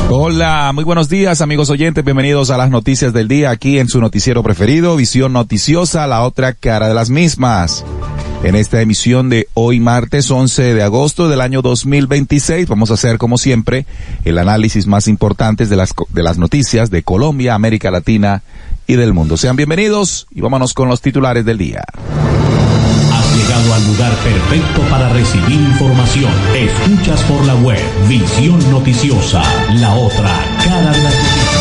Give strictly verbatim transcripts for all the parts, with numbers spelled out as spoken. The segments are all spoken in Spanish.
Hola, muy buenos días amigos oyentes, bienvenidos a las noticias del día aquí en su noticiero preferido, Visión Noticiosa, la otra cara de las mismas. En esta emisión de hoy martes once de agosto del año dos mil veintiséis vamos a hacer como siempre el análisis más importante de las, de las noticias de Colombia, América Latina y del mundo. Sean bienvenidos y vámonos con los titulares del día. Has llegado al lugar perfecto para recibir información. Escuchas por la web Visión Noticiosa, la otra cara de las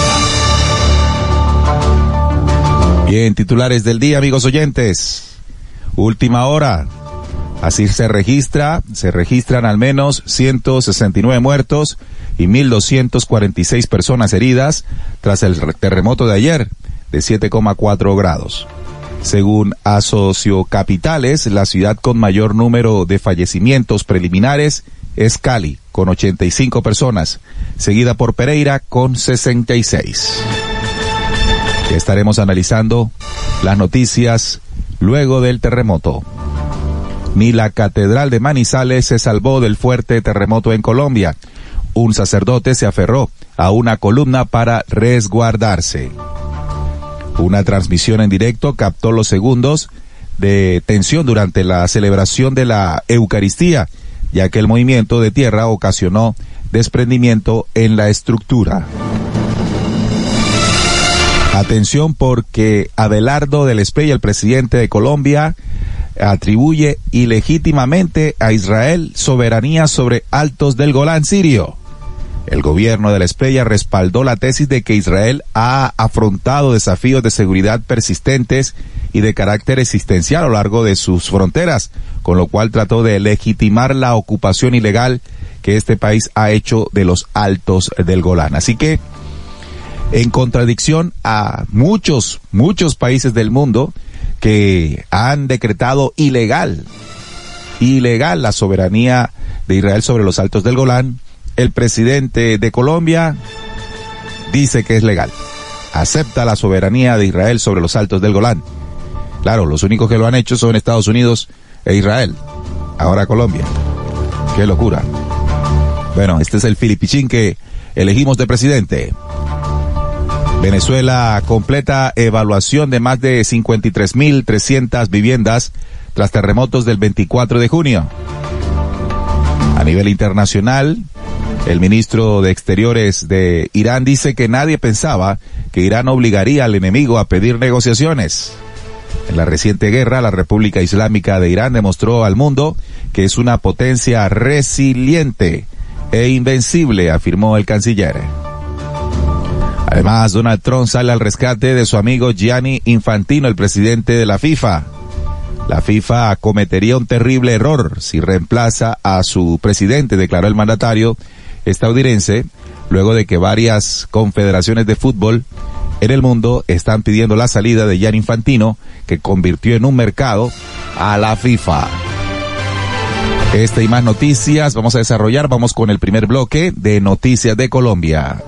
noticias. Bien, titulares del día, amigos oyentes. Última hora. Así se registra, se registran al menos ciento sesenta y nueve muertos y mil doscientas cuarenta y seis personas heridas tras el terremoto de ayer de siete coma cuatro grados. Según Asociocapitales, la ciudad con mayor número de fallecimientos preliminares es Cali, con ochenta y cinco personas, seguida por Pereira con sesenta y seis. Estaremos analizando las noticias luego del terremoto. Ni la Catedral de Manizales se salvó del fuerte terremoto en Colombia. Un sacerdote se aferró a una columna para resguardarse. Una transmisión en directo captó los segundos de tensión durante la celebración de la Eucaristía, ya que el movimiento de tierra ocasionó desprendimiento en la estructura. Atención porque Abelardo del Espriella, el presidente de Colombia, atribuye ilegítimamente a Israel soberanía sobre Altos del Golán sirio. El gobierno de la Espriella respaldó la tesis de que Israel ha afrontado desafíos de seguridad persistentes y de carácter existencial a lo largo de sus fronteras, con lo cual trató de legitimar la ocupación ilegal que este país ha hecho de los Altos del Golán. Así que, en contradicción a muchos, muchos países del mundo que han decretado ilegal, ilegal la soberanía de Israel sobre los Altos del Golán, el presidente de Colombia dice que es legal. Acepta la soberanía de Israel sobre los Altos del Golán. Claro, los únicos que lo han hecho son Estados Unidos e Israel. Ahora Colombia. ¡Qué locura! Bueno, este es el filipichín que elegimos de presidente. Venezuela completa evaluación de más de cincuenta y tres mil trescientas viviendas tras terremotos del veinticuatro de junio. A nivel internacional, el ministro de Exteriores de Irán dice que nadie pensaba que Irán obligaría al enemigo a pedir negociaciones. En la reciente guerra, la República Islámica de Irán demostró al mundo que es una potencia resiliente e invencible, afirmó el canciller. Además, Donald Trump sale al rescate de su amigo Gianni Infantino, el presidente de la FIFA. La FIFA cometería un terrible error si reemplaza a su presidente, declaró el mandatario estadounidense, luego de que varias confederaciones de fútbol en el mundo están pidiendo la salida de Gianni Infantino, que convirtió en un mercado a la FIFA. Esta y más noticias vamos a desarrollar. Vamos con el primer bloque de Noticias de Colombia.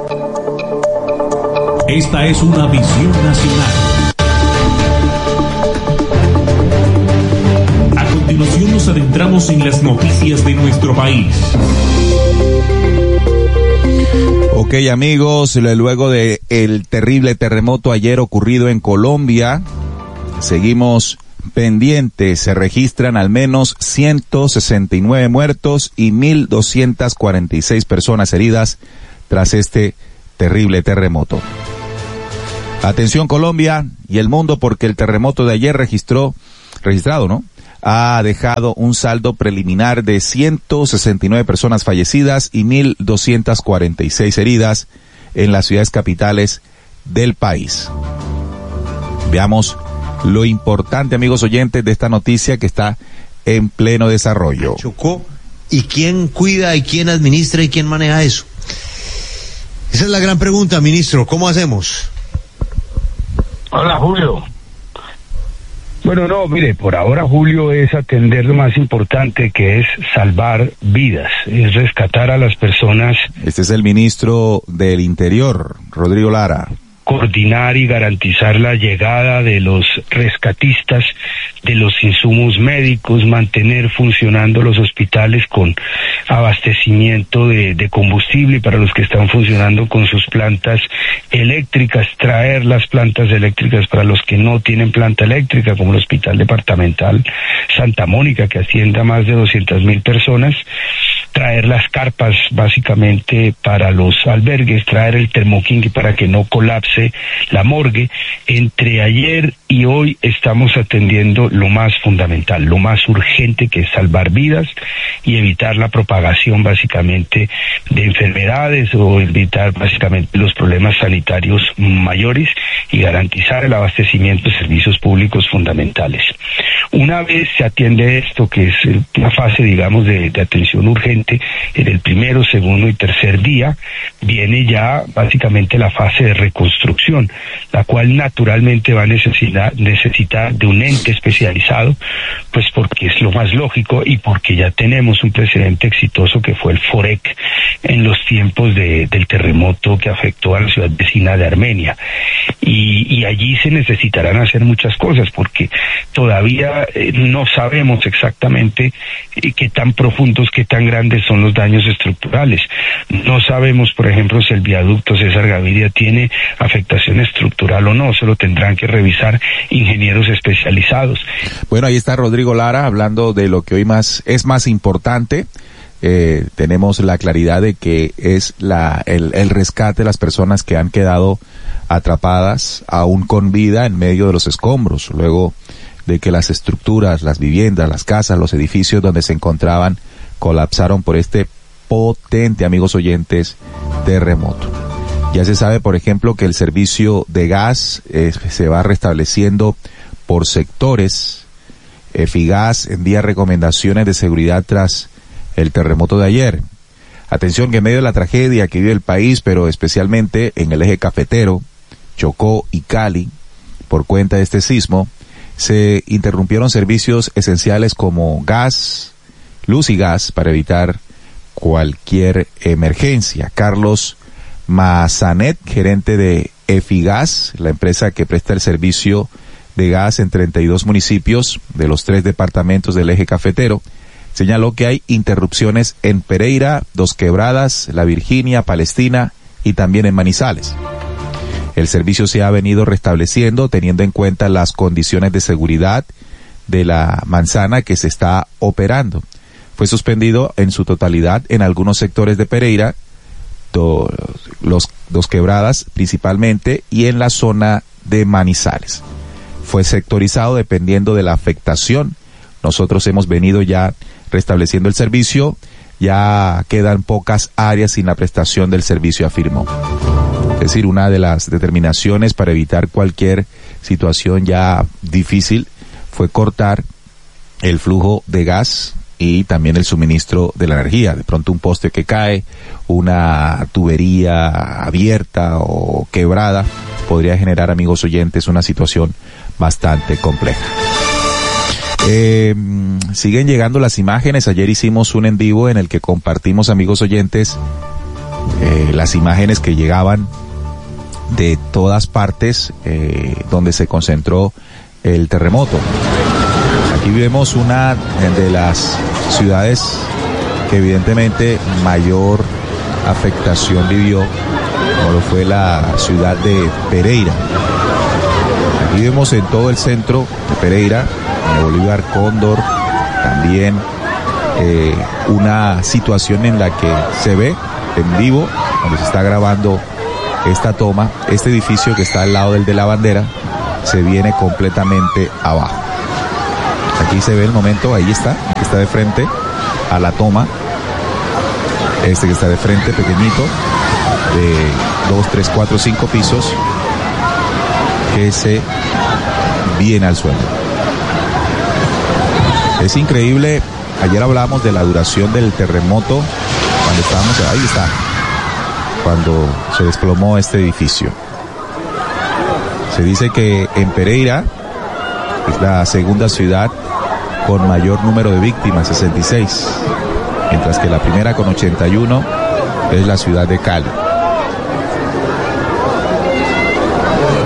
Esta es una visión nacional. A continuación nos adentramos en las noticias de nuestro país. Ok, amigos, luego de el terrible terremoto ayer ocurrido en Colombia, seguimos pendientes. Se registran al menos ciento sesenta y nueve muertos y mil doscientas cuarenta y seis personas heridas tras este terrible terremoto. Atención Colombia y el mundo, porque el terremoto de ayer registró, registrado, ¿no? Ha dejado un saldo preliminar de ciento sesenta y nueve personas fallecidas y mil doscientas cuarenta y seis heridas en las ciudades capitales del país. Veamos lo importante, amigos oyentes, de esta noticia que está en pleno desarrollo. Chocó. ¿Y quién cuida y quién administra y quién maneja eso? Esa es la gran pregunta, ministro. ¿Cómo hacemos? Hola, Julio. Bueno, no, mire, por ahora, Julio, es atender lo más importante, que es salvar vidas, es rescatar a las personas. Este es el ministro del Interior, Rodrigo Lara. coordinar y garantizar la llegada de los rescatistas, de los insumos médicos, mantener funcionando los hospitales con abastecimiento de, de combustible para los que están funcionando con sus plantas eléctricas, traer las plantas eléctricas para los que no tienen planta eléctrica, como el Hospital Departamental Santa Mónica, que atiende a más de doscientas mil personas, traer las carpas básicamente para los albergues, traer el termoquinque para que no colapse la morgue. Entre ayer y hoy estamos atendiendo lo más fundamental, lo más urgente, que es salvar vidas y evitar la propagación básicamente de enfermedades o evitar básicamente los problemas sanitarios mayores y garantizar el abastecimiento de servicios públicos fundamentales. Una vez se atiende esto, que es una fase, digamos, de, de atención urgente, en el primero, segundo y tercer día, viene ya básicamente la fase de reconstrucción, la cual naturalmente va a necesitar, necesitar de un ente especializado, pues porque es lo más lógico y porque ya tenemos un precedente exitoso que fue el FOREC en los tiempos de, del terremoto que afectó a la ciudad vecina de Armenia. Y, y allí se necesitarán hacer muchas cosas, porque todavía eh, no sabemos exactamente eh, qué tan profundos, qué tan grandes son los daños estructurales. No sabemos, por ejemplo, si el viaducto César Gaviria tiene afectación estructural o no. Se lo tendrán que revisar ingenieros especializados. Bueno, ahí está Rodrigo Lara hablando de lo que hoy más es más importante. Eh, tenemos la claridad de que es la el, el rescate de las personas que han quedado atrapadas aún con vida en medio de los escombros, luego de que las estructuras, las viviendas, las casas, los edificios donde se encontraban colapsaron por este potente, amigos oyentes, terremoto. Ya se sabe, por ejemplo, que el servicio de gas eh, se va restableciendo por sectores. Efigas envía recomendaciones de seguridad tras el terremoto de ayer. Atención, que en medio de la tragedia que vive el país, pero especialmente en el eje cafetero, Chocó y Cali, por cuenta de este sismo, se interrumpieron servicios esenciales como gas, luz y gas para evitar cualquier emergencia. Carlos Mazanet, gerente de Efigas, la empresa que presta el servicio de gas en treinta y dos municipios de los tres departamentos del eje cafetero, señaló que hay interrupciones en Pereira, Dos Quebradas, La Virginia, Palestina y también en Manizales. El servicio se ha venido restableciendo teniendo en cuenta las condiciones de seguridad de la manzana que se está operando. Fue suspendido en su totalidad en algunos sectores de Pereira, do, los Dos Quebradas principalmente, y en la zona de Manizales. Fue sectorizado dependiendo de la afectación. Nosotros hemos venido ya restableciendo el servicio, ya quedan pocas áreas sin la prestación del servicio, afirmó. Es decir, una de las determinaciones para evitar cualquier situación ya difícil fue cortar el flujo de gas y también el suministro de la energía. De pronto un poste que cae, una tubería abierta o quebrada, podría generar, amigos oyentes, una situación bastante compleja. Eh, siguen llegando las imágenes. Ayer hicimos un en vivo en el que compartimos, amigos oyentes, eh, las imágenes que llegaban de todas partes eh, donde se concentró el terremoto. Aquí vemos una de las ciudades que evidentemente mayor afectación vivió, como lo fue la ciudad de Pereira. Aquí vemos en todo el centro de Pereira, en Bolívar, Cóndor, también eh, una situación en la que se ve en vivo, donde se está grabando esta toma, este edificio que está al lado del de la bandera, se viene completamente abajo. Aquí se ve el momento, ahí está, que está de frente a la toma, este que está de frente, pequeñito, de dos, tres, cuatro, cinco pisos, que se viene al suelo. Es increíble, ayer hablábamos de la duración del terremoto, cuando estábamos, ahí está, cuando se desplomó este edificio. Se dice que en Pereira es la segunda ciudad con mayor número de víctimas, sesenta y seis, mientras que la primera con ochenta y uno es la ciudad de Cali.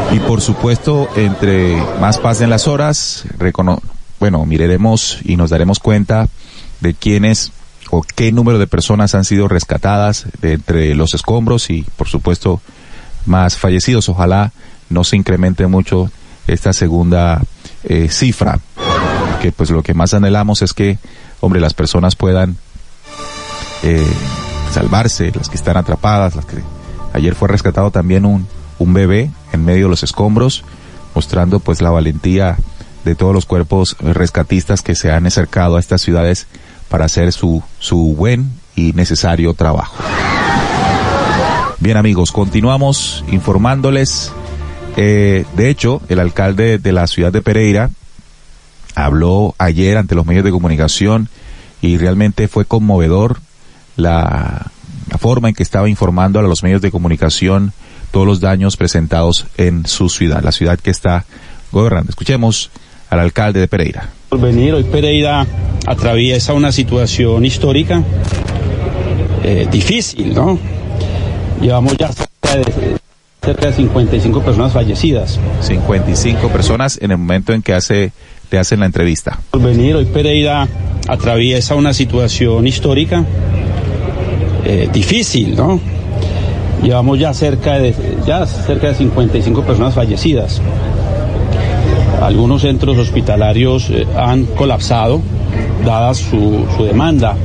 Y por supuesto, entre más pasen las horas, recono- bueno, miraremos y nos daremos cuenta de quiénes o qué número de personas han sido rescatadas de entre los escombros y, por supuesto, más fallecidos. Ojalá no se incremente mucho esta segunda eh, cifra, que pues lo que más anhelamos es que, hombre, las personas puedan eh, salvarse, las que están atrapadas, las que ayer fue rescatado también un un bebé en medio de los escombros, mostrando pues la valentía de todos los cuerpos rescatistas que se han acercado a estas ciudades para hacer su, su buen y necesario trabajo. Bien, amigos, continuamos informándoles. Eh, de hecho, el alcalde de la ciudad de Pereira habló ayer ante los medios de comunicación y realmente fue conmovedor la, la forma en que estaba informando a los medios de comunicación todos los daños presentados en su ciudad, la ciudad que está gobernando. Escuchemos al alcalde de Pereira. Por venir, hoy Pereira atraviesa una situación histórica eh, difícil, ¿no? Llevamos ya cerca de, cerca de cincuenta y cinco personas fallecidas. cincuenta y cinco personas en el momento en que hace, le hacen la entrevista. Por venir, hoy Pereira atraviesa una situación histórica eh, difícil, ¿no? Llevamos ya cerca de ya cerca de cincuenta y cinco personas fallecidas. Algunos centros hospitalarios eh, han colapsado, dada su, su demanda.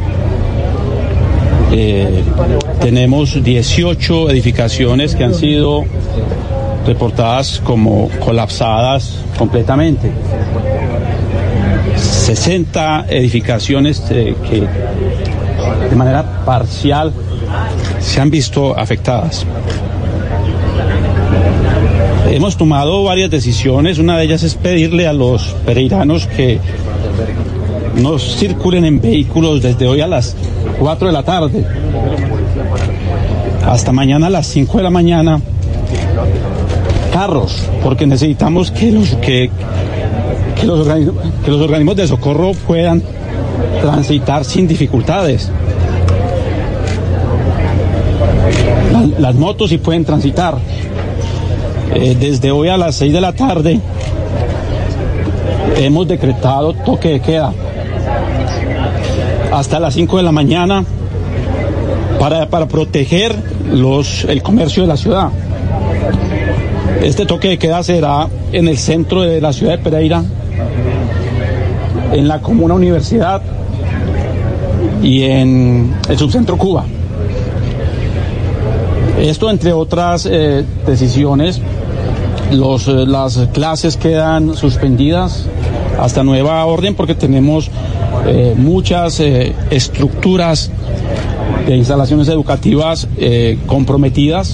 Eh, tenemos dieciocho edificaciones que han sido reportadas como colapsadas completamente. sesenta edificaciones eh, que de manera parcial se han visto afectadas. Hemos tomado varias decisiones, una de ellas es pedirle a los pereiranos que no circulen en vehículos desde hoy a las cuatro de la tarde hasta mañana a las cinco de la mañana, carros, porque necesitamos que los, que, que los, organismos, que los organismos de socorro puedan transitar sin dificultades. Las, las motos sí pueden transitar. Eh, desde hoy a las seis de la tarde hemos decretado toque de queda hasta las cinco de la mañana para, para proteger los, el comercio de la ciudad. Este toque de queda será en el centro de la ciudad de Pereira, en la comuna Universidad y en el subcentro Cuba. Esto, entre otras eh, decisiones, los, eh, las clases quedan suspendidas hasta nueva orden porque tenemos eh, muchas eh, estructuras de instalaciones educativas eh, comprometidas.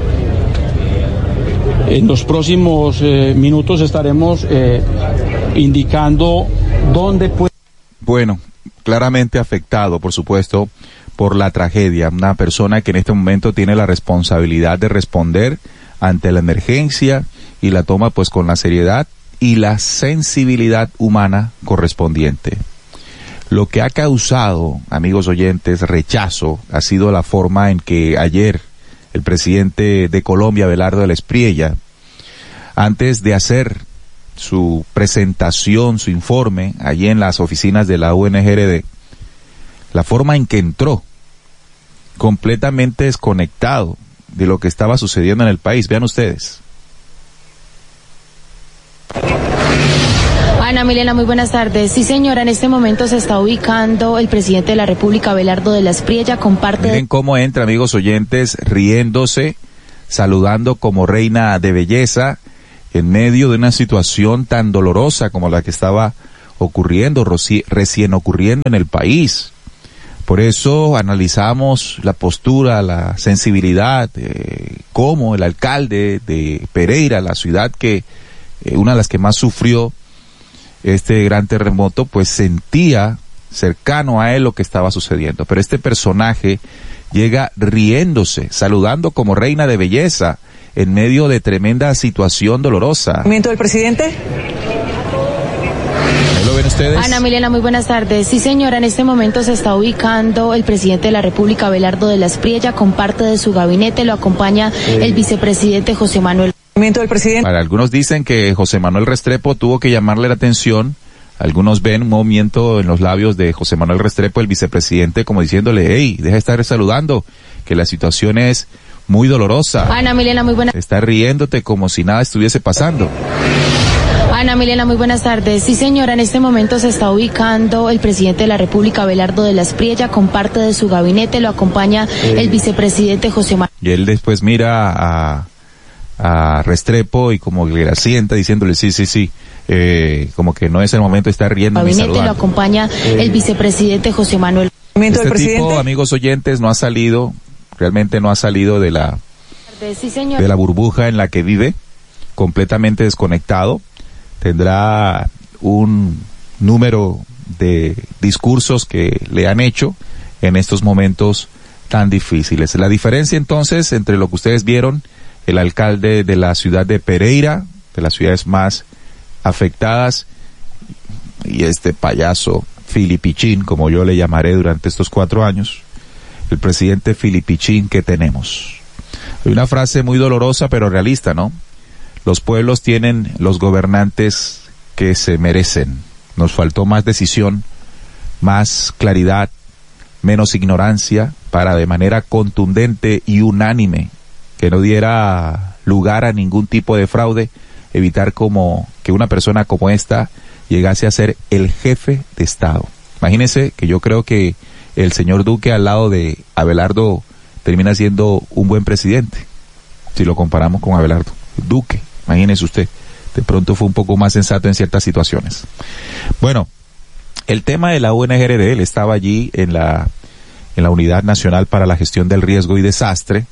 En los próximos eh, minutos estaremos eh, indicando dónde puede... Bueno, claramente afectado, por supuesto, por la tragedia. Una persona que en este momento tiene la responsabilidad de responder ante la emergencia y la toma pues con la seriedad y la sensibilidad humana correspondiente. Lo que ha causado, amigos oyentes, rechazo ha sido la forma en que ayer el presidente de Colombia, Abelardo de la Espriella, antes de hacer su presentación, su informe, allí en las oficinas de la U N G R D, la forma en que entró, completamente desconectado de lo que estaba sucediendo en el país. Vean ustedes. Ana Milena, muy buenas tardes. Sí, señora, en este momento se está ubicando el presidente de la República, Abelardo de la Espriella, con parte Miren de... cómo entra, amigos oyentes, riéndose, saludando como reina de belleza, en medio de una situación tan dolorosa como la que estaba ocurriendo, recién ocurriendo en el país. Por eso analizamos la postura, la sensibilidad, eh, como el alcalde de Pereira, la ciudad que, eh, una de las que más sufrió este gran terremoto, pues sentía cercano a él lo que estaba sucediendo. Pero este personaje llega riéndose, saludando como reina de belleza, en medio de tremenda situación dolorosa. ¿Movimiento del presidente? ¿Lo ven ustedes? Ana Milena, muy buenas tardes. Sí, señora, en este momento se está ubicando el presidente de la República, Abelardo de la Espriella, con parte de su gabinete. Lo acompaña sí. el vicepresidente José Manuel. Del presidente. Para algunos dicen que José Manuel Restrepo tuvo que llamarle la atención. Algunos ven un movimiento en los labios de José Manuel Restrepo, el vicepresidente, como diciéndole, hey, deja de estar saludando, que la situación es muy dolorosa. Ana Milena, muy buena. Está riéndote como si nada estuviese pasando. Ana Milena, muy buenas tardes. Sí, señora, en este momento se está ubicando el presidente de la República, Abelardo de la Espriella, con parte de su gabinete. Lo acompaña eh. el vicepresidente José Manuel. Y él después mira a... a Restrepo y como que le asienta diciéndole sí, sí, sí, eh, como que no es el momento de estar riendo ni saludando. Lo acompaña eh. el vicepresidente José Manuel. Este tipo, presidente? Amigos oyentes, no ha salido, realmente no ha salido de la, sí, señor. de la burbuja en la que vive, completamente desconectado. Tendrá un número de discursos que le han hecho en estos momentos tan difíciles. La diferencia entonces entre lo que ustedes vieron, el alcalde de la ciudad de Pereira, de las ciudades más afectadas, y este payaso Filipichín, como yo le llamaré durante estos cuatro años, el presidente Filipichín que tenemos. Hay una frase muy dolorosa pero realista, ¿no? Los pueblos tienen los gobernantes que se merecen. Nos faltó más decisión, más claridad, menos ignorancia, para de manera contundente y unánime, que no diera lugar a ningún tipo de fraude, evitar como que una persona como esta llegase a ser el jefe de Estado. Imagínense que yo creo que el señor Duque al lado de Abelardo termina siendo un buen presidente, si lo comparamos con Abelardo. Duque, imagínese usted, de pronto fue un poco más sensato en ciertas situaciones. Bueno, el tema de la U N G R D, él estaba allí en la, en la Unidad Nacional para la Gestión del Riesgo y Desastre.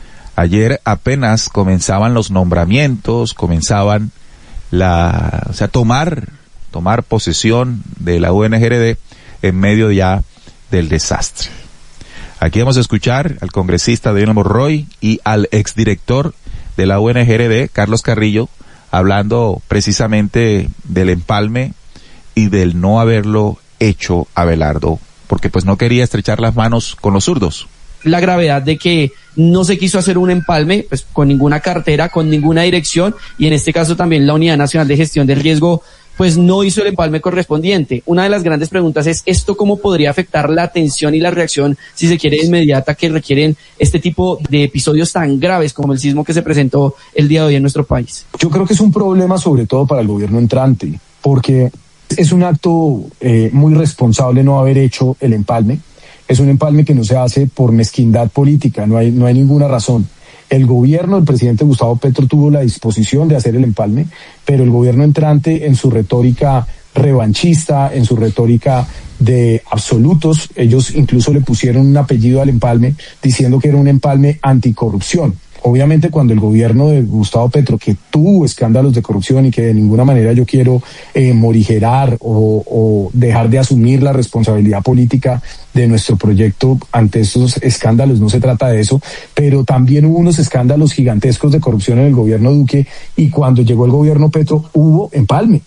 Ayer apenas comenzaban los nombramientos, comenzaban la, o sea, tomar, tomar posesión de la U N G R D en medio ya del desastre. Aquí vamos a escuchar al congresista Daniel Monroy y al exdirector de la U N G R D, Carlos Carrillo, hablando precisamente del empalme y del no haberlo hecho Abelardo, porque pues no quería estrechar las manos con los zurdos. La gravedad de que no se quiso hacer un empalme, pues con ninguna cartera, con ninguna dirección, y en este caso también la Unidad Nacional de Gestión del Riesgo, pues no hizo el empalme correspondiente. Una de las grandes preguntas es, ¿esto cómo podría afectar la atención y la reacción, si se quiere, inmediata que requieren este tipo de episodios tan graves como el sismo que se presentó el día de hoy en nuestro país? Yo creo que es un problema sobre todo para el gobierno entrante, porque es un acto eh, muy responsable no haber hecho el empalme. Es un empalme que no se hace por mezquindad política, no hay, no hay ninguna razón. El gobierno del presidente Gustavo Petro tuvo la disposición de hacer el empalme, pero el gobierno entrante, en su retórica revanchista, en su retórica de absolutos, ellos incluso le pusieron un apellido al empalme diciendo que era un empalme anticorrupción. Obviamente cuando el gobierno de Gustavo Petro, que tuvo escándalos de corrupción y que de ninguna manera yo quiero eh, morigerar o, o dejar de asumir la responsabilidad política de nuestro proyecto ante estos escándalos, no se trata de eso, pero también hubo unos escándalos gigantescos de corrupción en el gobierno Duque, y cuando llegó el gobierno Petro hubo empalme,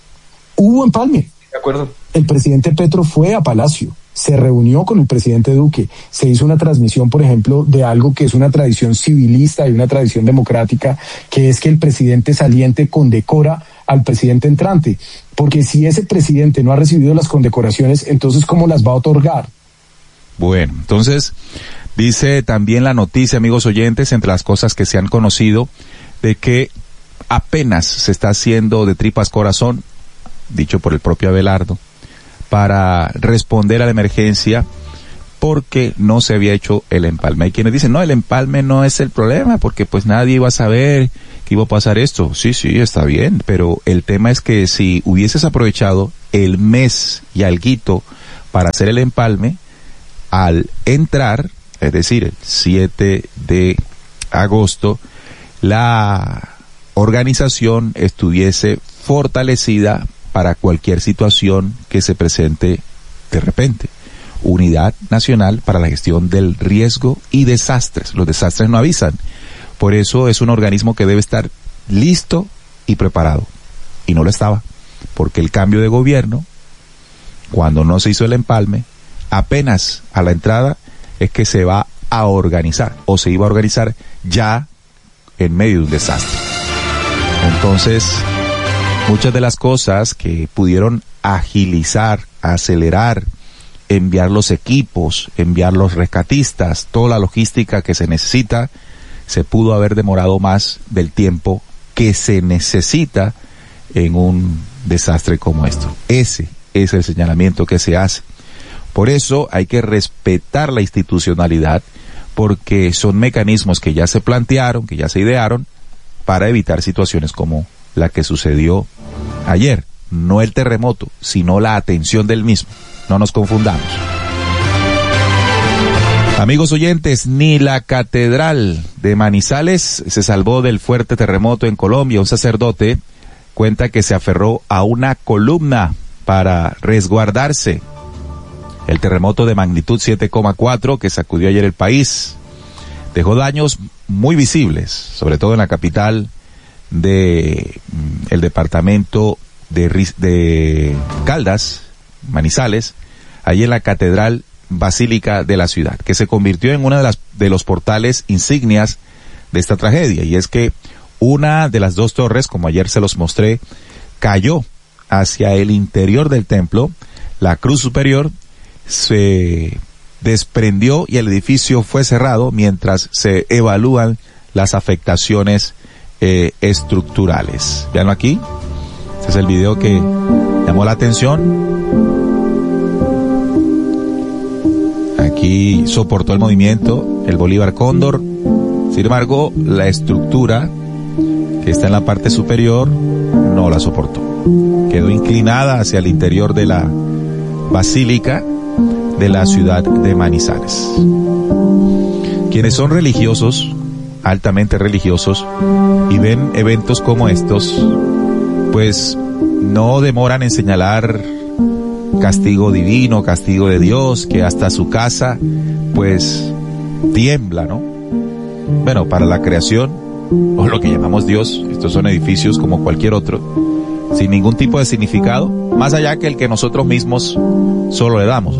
hubo empalme. De acuerdo. El presidente Petro fue a Palacio, se reunió con el presidente Duque, se hizo una transmisión, por ejemplo, de algo que es una tradición civilista y una tradición democrática, que es que el presidente saliente condecora al presidente entrante, porque si ese presidente no ha recibido las condecoraciones, entonces ¿cómo las va a otorgar? Bueno, entonces dice también la noticia, amigos oyentes, entre las cosas que se han conocido, de que apenas se está haciendo de tripas corazón, dicho por el propio Abelardo, para responder a la emergencia porque no se había hecho el empalme. Hay quienes dicen, no, el empalme no es el problema porque pues nadie iba a saber que iba a pasar esto. Sí, sí, está bien, pero el tema es que si hubieses aprovechado el mes y alguito para hacer el empalme, al entrar, es decir, el siete de agosto, la organización estuviese fortalecida para cualquier situación que se presente de repente. Unidad Nacional para la Gestión del Riesgo y Desastres. Los desastres no avisan. Por eso es un organismo que debe estar listo y preparado. Y no lo estaba. Porque el cambio de gobierno, cuando no se hizo el empalme, apenas a la entrada es que se va a organizar, o se iba a organizar ya en medio de un desastre. Entonces, muchas de las cosas que pudieron agilizar, acelerar, enviar los equipos, enviar los rescatistas, toda la logística que se necesita, se pudo haber demorado más del tiempo que se necesita en un desastre como esto. Ese es el señalamiento que se hace. Por eso hay que respetar la institucionalidad, porque son mecanismos que ya se plantearon, que ya se idearon, para evitar situaciones como la que sucedió ayer. No el terremoto, sino la atención del mismo. No nos confundamos. Amigos oyentes, ni la catedral de Manizales se salvó del fuerte terremoto en Colombia. Un sacerdote cuenta que se aferró a una columna para resguardarse. El terremoto de magnitud siete coma cuatro que sacudió ayer el país dejó daños muy visibles, sobre todo en la capital de mm, el departamento de, de Caldas, Manizales, ahí en la catedral basílica de la ciudad, que se convirtió en una de las de los portales insignias de esta tragedia. Y es que una de las dos torres, como ayer se los mostré, cayó hacia el interior del templo. La cruz superior se desprendió y el edificio fue cerrado mientras se evalúan las afectaciones eh, estructurales. Veanlo aquí. Este es el video que llamó la atención. Aquí soportó el movimiento el Bolívar Cóndor. Sin embargo, la estructura que está en la parte superior no la soportó. Quedó inclinada hacia el interior de la basílica de la ciudad de Manizales. Quienes son religiosos, altamente religiosos, y ven eventos como estos, pues no demoran en señalar castigo divino, castigo de Dios, que hasta su casa pues tiembla, ¿no? Bueno, para la creación, o lo que llamamos Dios, estos son edificios como cualquier otro, sin ningún tipo de significado, más allá que el que nosotros mismos solo le damos.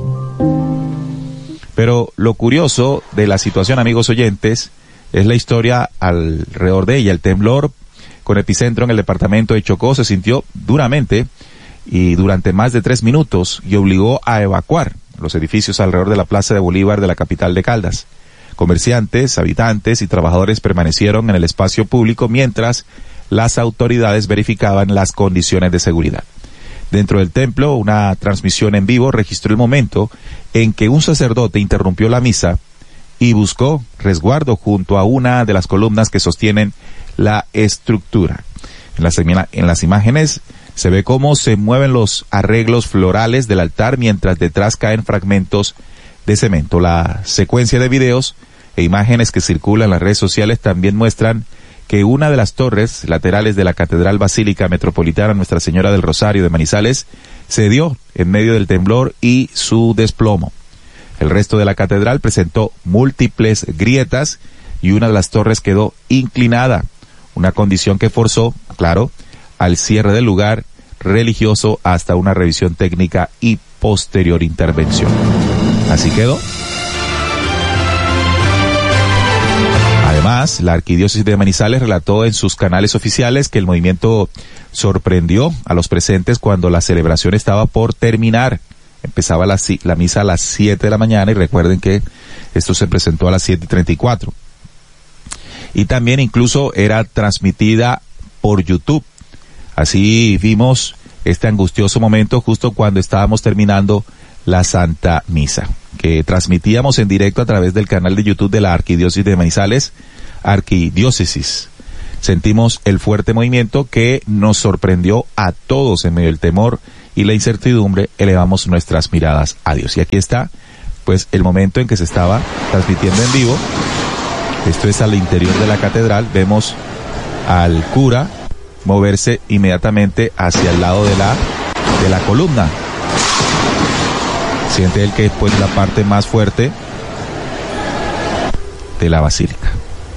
Pero lo curioso de la situación, amigos oyentes, es la historia alrededor de ella. El temblor con epicentro en el departamento de Chocó se sintió duramente y durante más de tres minutos y obligó a evacuar los edificios alrededor de la Plaza de Bolívar de la capital de Caldas. Comerciantes, habitantes y trabajadores permanecieron en el espacio público mientras las autoridades verificaban las condiciones de seguridad. Dentro del templo, una transmisión en vivo registró el momento en que un sacerdote interrumpió la misa y buscó resguardo junto a una de las columnas que sostienen la estructura. En las, en las imágenes se ve cómo se mueven los arreglos florales del altar mientras detrás caen fragmentos de cemento. La secuencia de videos e imágenes que circulan en las redes sociales también muestran que una de las torres laterales de la Catedral Basílica Metropolitana Nuestra Señora del Rosario de Manizales cedió en medio del temblor y su desplomo. El resto de la catedral presentó múltiples grietas y una de las torres quedó inclinada, una condición que forzó, claro, al cierre del lugar religioso hasta una revisión técnica y posterior intervención. Así quedó. Además, la Arquidiócesis de Manizales relató en sus canales oficiales que el movimiento sorprendió a los presentes cuando la celebración estaba por terminar. Empezaba la, la misa a las siete de la mañana y recuerden que esto se presentó a las siete y treinta y cuatro. Y también incluso era transmitida por YouTube. Así vimos este angustioso momento justo cuando estábamos terminando la Santa Misa, que transmitíamos en directo a través del canal de YouTube de la Arquidiócesis de Manizales, Arquidiócesis. Sentimos el fuerte movimiento que nos sorprendió a todos en medio del temor y la incertidumbre. Elevamos nuestras miradas a Dios. Y aquí está, pues, el momento en que se estaba transmitiendo en vivo. Esto es al interior de la catedral. Vemos al cura moverse inmediatamente hacia el lado de la, de la columna. Siente él que es pues la parte más fuerte de la basílica.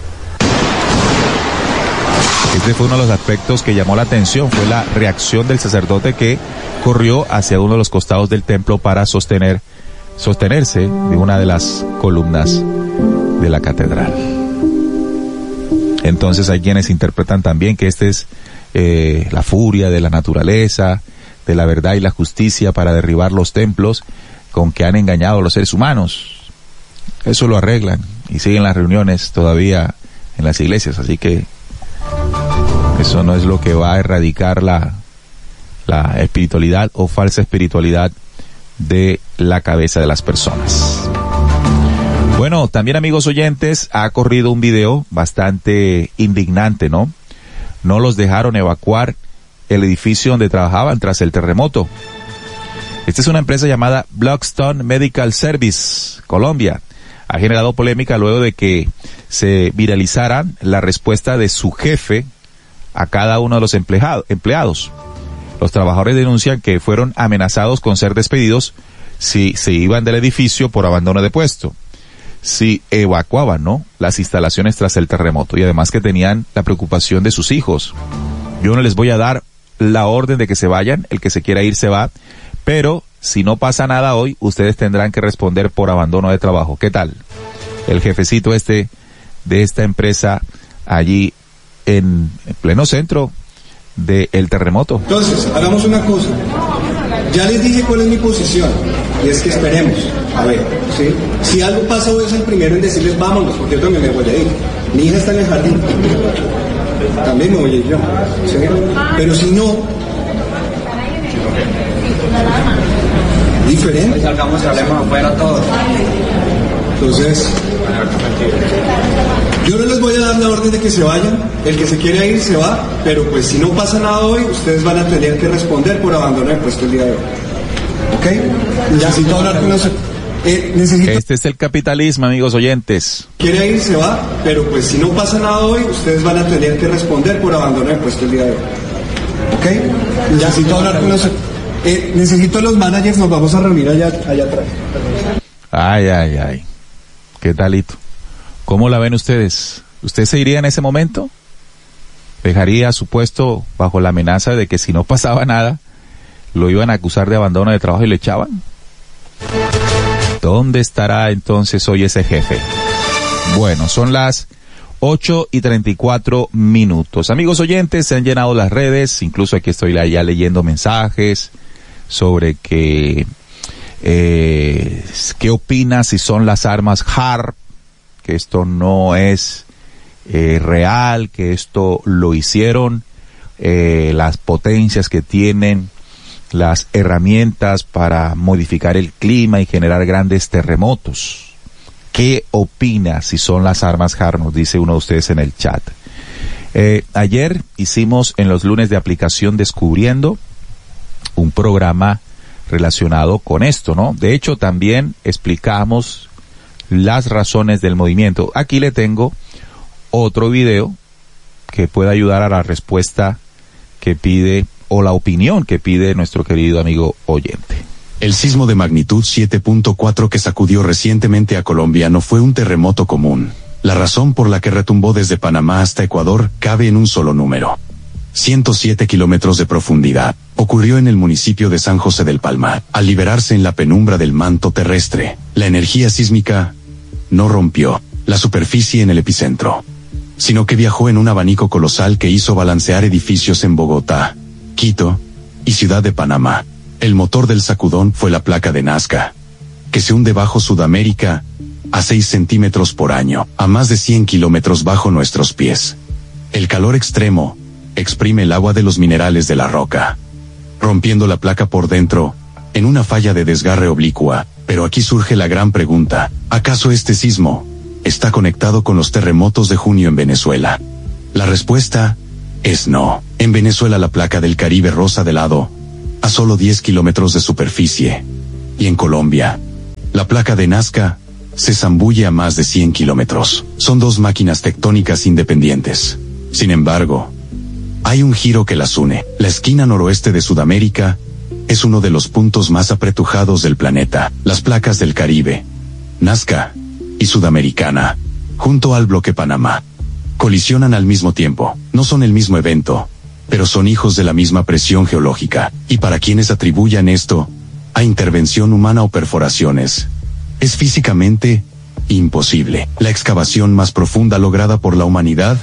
Este fue uno de los aspectos que llamó la atención, fue la reacción del sacerdote que corrió hacia uno de los costados del templo para sostener, sostenerse de una de las columnas de la catedral. Entonces hay quienes interpretan también que esta es eh, la furia de la naturaleza, de la verdad y la justicia para derribar los templos con que han engañado a los seres humanos. Eso lo arreglan y siguen las reuniones todavía en las iglesias, así que eso no es lo que va a erradicar la, la espiritualidad o falsa espiritualidad de la cabeza de las personas. Bueno, también, amigos oyentes, ha corrido un video bastante indignante, ¿no? No los dejaron evacuar el edificio donde trabajaban tras el terremoto. Esta es una empresa llamada Blackstone Medical Service, Colombia. Ha generado polémica luego de que se viralizara la respuesta de su jefe a cada uno de los empleado, empleados. Los trabajadores denuncian que fueron amenazados con ser despedidos si se iban del edificio por abandono de puesto, si evacuaban, ¿no?, las instalaciones tras el terremoto, y además que tenían la preocupación de sus hijos. Yo no les voy a dar la orden de que se vayan, el que se quiera ir se va, pero si no pasa nada hoy, ustedes tendrán que responder por abandono de trabajo. ¿Qué tal? El jefecito este de esta empresa allí en pleno centro del terremoto. Entonces, hagamos una cosa. Ya les dije cuál es mi posición, y es que esperemos. A ver, ¿sí? Si algo pasa, voy a ser el primero en decirles vámonos, porque yo también me voy a ir. Mi hija está en el jardín. También me voy a ir yo. ¿Sí? Pero si no, diferente. Salgamos y hablemos afuera todos. Entonces, yo no les voy a dar la orden de que se vayan. El que se quiere ir se va, pero pues si no pasa nada hoy, ustedes van a tener que responder por abandono el puesto el día de hoy. ¿Ok? Necesito hablar con los... Eh, necesito... Este es el capitalismo, amigos oyentes. Quiere ir se va, pero pues si no pasa nada hoy, ustedes van a tener que responder por abandono el puesto el día de hoy. ¿Ok? Necesito hablar con los... Eh, necesito los managers, nos vamos a reunir allá, allá atrás. Ay, ay, ay. ¿Qué talito? ¿Cómo la ven ustedes? ¿Usted se iría en ese momento? ¿Dejaría su puesto bajo la amenaza de que si no pasaba nada, lo iban a acusar de abandono de trabajo y le echaban? ¿Dónde estará entonces hoy ese jefe? Bueno, son las ocho y treinta y cuatro minutos. Amigos oyentes, se han llenado las redes, incluso aquí estoy ya leyendo mensajes sobre que, eh, ¿qué opinas si son las armas HARP? Que esto no es eh, real, que esto lo hicieron eh, las potencias que tienen las herramientas para modificar el clima y generar grandes terremotos. ¿Qué opina si son las armas HARP? Nos dice uno de ustedes en el chat. Eh, ayer hicimos en los lunes de aplicación Descubriendo un programa relacionado con esto, ¿no? De hecho, también explicamos las razones del movimiento. Aquí le tengo otro video que puede ayudar a la respuesta que pide o la opinión que pide nuestro querido amigo oyente. El sismo de magnitud siete punto cuatro que sacudió recientemente a Colombia no fue un terremoto común. La razón por la que retumbó desde Panamá hasta Ecuador cabe en un solo número. ciento siete kilómetros de profundidad. Ocurrió en el municipio de San José del Palmar. Al liberarse en la penumbra del manto terrestre, la energía sísmica no rompió la superficie en el epicentro, sino que viajó en un abanico colosal que hizo balancear edificios en Bogotá, Quito y Ciudad de Panamá. El motor del sacudón fue la placa de Nazca, que se hunde bajo Sudamérica a seis centímetros por año, a más de cien kilómetros bajo nuestros pies. El calor extremo exprime el agua de los minerales de la roca, rompiendo la placa por dentro, en una falla de desgarre oblicua. Pero aquí surge la gran pregunta: ¿acaso este sismo está conectado con los terremotos de junio en Venezuela? La respuesta es no. En Venezuela la placa del Caribe roza de lado, a solo diez kilómetros de superficie. Y en Colombia, la placa de Nazca se zambulle a más de cien kilómetros. Son dos máquinas tectónicas independientes. Sin embargo, hay un giro que las une. La esquina noroeste de Sudamérica es uno de los puntos más apretujados del planeta. Las placas del Caribe, Nazca y Sudamericana, junto al bloque Panamá, colisionan al mismo tiempo. No son el mismo evento, pero son hijos de la misma presión geológica. Y para quienes atribuyan esto a intervención humana o perforaciones, es físicamente imposible. La excavación más profunda lograda por la humanidad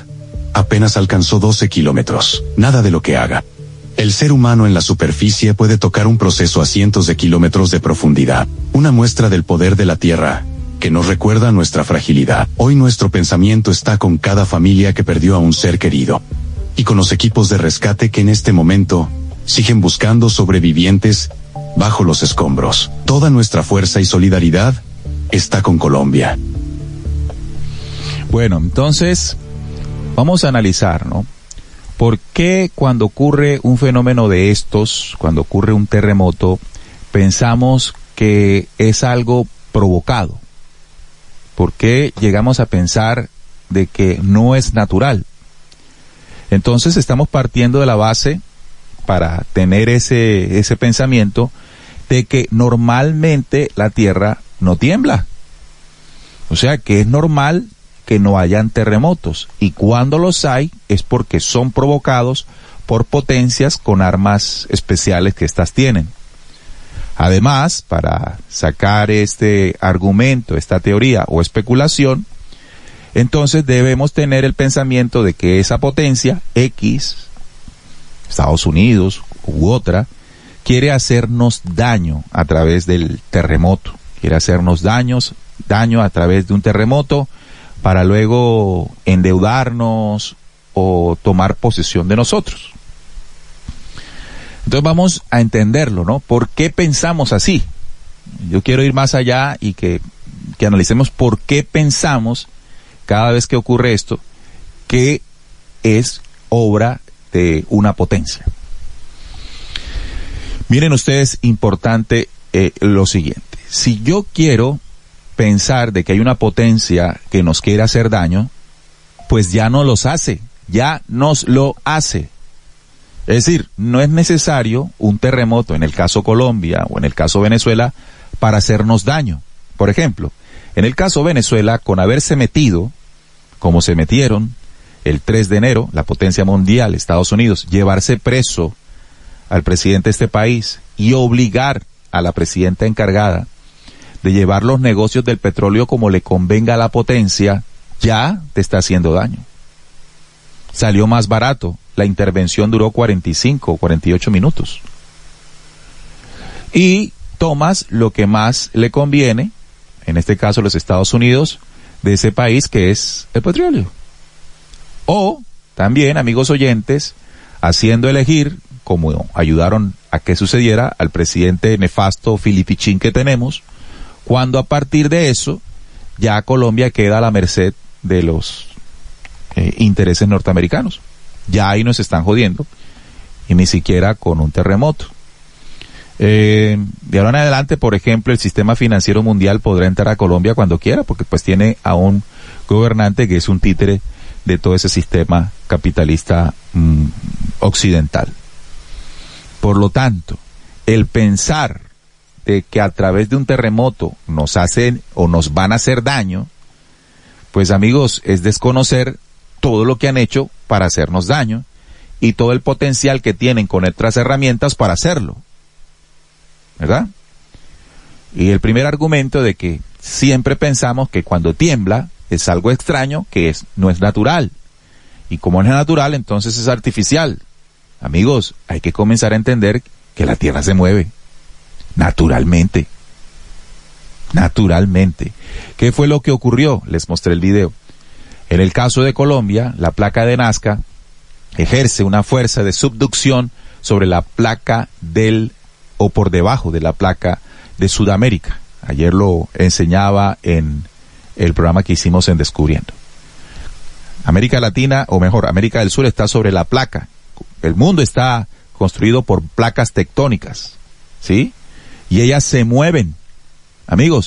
apenas alcanzó doce kilómetros, nada de lo que haga. El ser humano en la superficie puede tocar un proceso a cientos de kilómetros de profundidad, una muestra del poder de la Tierra, que nos recuerda nuestra fragilidad. Hoy nuestro pensamiento está con cada familia que perdió a un ser querido, y con los equipos de rescate que en este momento siguen buscando sobrevivientes bajo los escombros. Toda nuestra fuerza y solidaridad está con Colombia. Bueno, entonces vamos a analizar, ¿no? ¿Por qué cuando ocurre un fenómeno de estos, cuando ocurre un terremoto, pensamos que es algo provocado? ¿Por qué llegamos a pensar de que no es natural? Entonces estamos partiendo de la base, para tener ese, ese pensamiento, de que normalmente la Tierra no tiembla. O sea que es normal que no hayan terremotos, y cuando los hay es porque son provocados por potencias con armas especiales que éstas tienen. Además, para sacar este argumento, esta teoría o especulación, entonces debemos tener el pensamiento de que esa potencia X, Estados Unidos u otra, quiere hacernos daño a través del terremoto, quiere hacernos daños, daño a través de un terremoto, para luego endeudarnos o tomar posesión de nosotros. Entonces vamos a entenderlo, ¿no? ¿Por qué pensamos así? Yo quiero ir más allá y que, que analicemos por qué pensamos cada vez que ocurre esto, que es obra de una potencia. Miren ustedes, importante eh, lo siguiente. Si yo quiero pensar de que hay una potencia que nos quiere hacer daño, pues ya no los hace, ya nos lo hace. Es decir, no es necesario un terremoto en el caso Colombia o en el caso Venezuela para hacernos daño. Por ejemplo, en el caso Venezuela, con haberse metido, como se metieron el tres de enero, la potencia mundial, Estados Unidos, llevarse preso al presidente de este país y obligar a la presidenta encargada de llevar los negocios del petróleo como le convenga a la potencia, ya te está haciendo daño. Salió más barato, la intervención duró cuarenta y cinco, cuarenta y ocho minutos. Y tomas lo que más le conviene, en este caso los Estados Unidos, de ese país que es el petróleo. O también, amigos oyentes, haciendo elegir, como ayudaron a que sucediera, al presidente nefasto filipichín que tenemos, cuando a partir de eso ya Colombia queda a la merced de los eh, intereses norteamericanos. Ya ahí nos están jodiendo, y ni siquiera con un terremoto. Eh, de ahora en adelante, por ejemplo, el sistema financiero mundial podrá entrar a Colombia cuando quiera, porque pues tiene a un gobernante que es un títere de todo ese sistema capitalista mmm, occidental. Por lo tanto, el pensar de que a través de un terremoto nos hacen o nos van a hacer daño, pues amigos, es desconocer todo lo que han hecho para hacernos daño y todo el potencial que tienen con otras herramientas para hacerlo, ¿verdad? Y el primer argumento de que siempre pensamos que cuando tiembla es algo extraño, que es no es natural, y como no es natural, entonces es artificial. Amigos, hay que comenzar a entender que la Tierra se mueve naturalmente, naturalmente. ¿Qué fue lo que ocurrió? Les mostré el video. En el caso de Colombia, la placa de Nazca ejerce una fuerza de subducción sobre la placa del, o por debajo de la placa de Sudamérica. Ayer lo enseñaba en el programa que hicimos en Descubriendo. América Latina, o mejor, América del Sur está sobre la placa. El mundo está construido por placas tectónicas, ¿sí? Y ellas se mueven. Amigos,